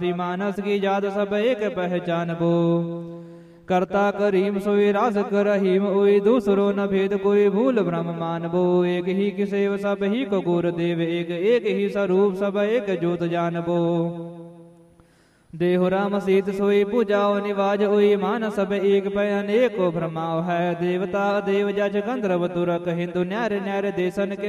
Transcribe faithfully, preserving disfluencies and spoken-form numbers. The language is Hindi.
मानस की जात सब एक पहचान बो। करता करीम सोई रास कर रहीम ओई दूसरो न भेद कोई भूल ब्रह्म मानबो। एक ही किसेव सब ही को गुर देव एक एक ही स्वरूप सब एक जोत जानबो। देहो राम सीत सोई पूजाओ निवाज ओई मान सब एक पै अनेको भ्रमाओ है। देवता देव जज गंधर्व तुरक हिंदु न्यार न्यार देशन के